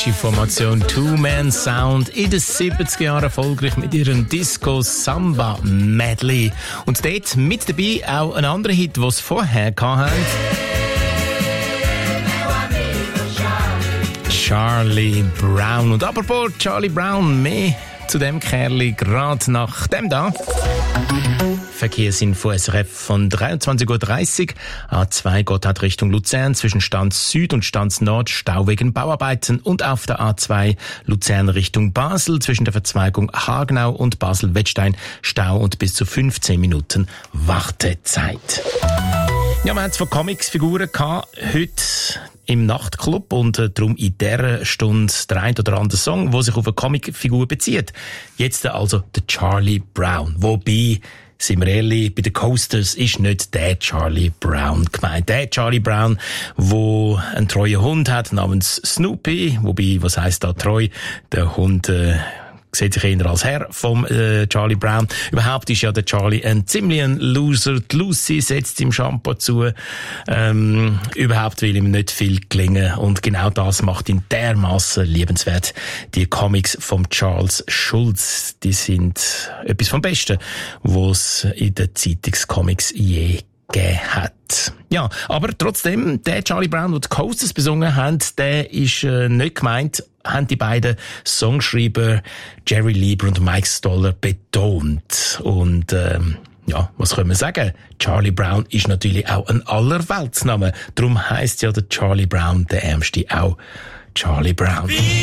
Die Formation Two-Man Sound in den 70er Jahren erfolgreich mit ihrem Disco-Samba-Medley. Und dort mit dabei auch ein anderer Hit, den sie vorher hatten. Charlie Brown. Und apropos Charlie Brown, mehr zu dem Kerli gerade nach dem da. Verkehrsinfo SRF von 23.30 Uhr. A2 geht Richtung Luzern zwischen Stanz Süd und Stanz Nord Stau wegen Bauarbeiten und auf der A2 Luzern Richtung Basel zwischen der Verzweigung Hagenau und Basel-Wettstein Stau und bis zu 15 Minuten Wartezeit. Ja, wir hatten von Comics-Figuren heute im Nachtclub und darum in dieser Stunde der ein oder andere Song, der sich auf eine Comicfigur bezieht. Jetzt also der Charlie Brown. Wobei, sind wir ehrlich, bei den Coasters ist nicht der Charlie Brown gemeint. Der Charlie Brown, der einen treuen Hund hat namens Snoopy. Wobei, was heisst da treu? Der Hund sieht sich eher als Herr vom Charlie Brown. Überhaupt ist ja der Charlie ein ziemlich ein Loser. Die Lucy setzt ihm Shampoo zu. Überhaupt will ihm nicht viel gelingen. Und genau das macht ihn dermassen liebenswert. Die Comics von Charles Schulz, die sind etwas vom Besten, was es in den Zeitungscomics je gegeben hat. Ja, aber trotzdem, der Charlie Brown, der die Coasters besungen hat, der ist nicht gemeint, haben die beiden Songschreiber Jerry Lieber und Mike Stoller betont. Und ja, was können wir sagen? Charlie Brown ist natürlich auch ein Allerweltsname. Darum heisst ja der Charlie Brown, der Ärmste, auch Charlie Brown.